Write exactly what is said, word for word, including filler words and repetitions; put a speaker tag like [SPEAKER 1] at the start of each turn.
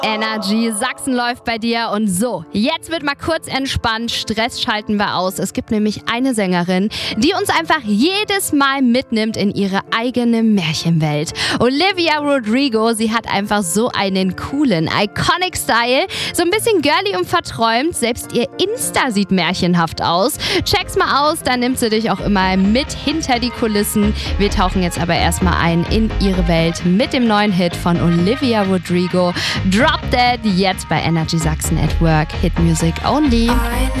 [SPEAKER 1] Energy, Sachsen läuft bei dir und so, jetzt wird mal kurz entspannt, Stress schalten wir aus. Es gibt nämlich eine Sängerin, die uns einfach jedes Mal mitnimmt in ihre eigene Märchenwelt. Olivia Rodrigo, sie hat einfach so einen coolen, iconic Style, so ein bisschen girly und verträumt, selbst ihr Insta sieht märchenhaft aus. Check's mal aus, dann nimmt sie dich auch immer mit hinter die Kulissen. Wir tauchen jetzt aber erstmal ein in ihre Welt mit dem neuen Hit von Olivia Rodrigo, Drop Dead, jetzt bei Energy Sachsen at Work, Hit Music Only.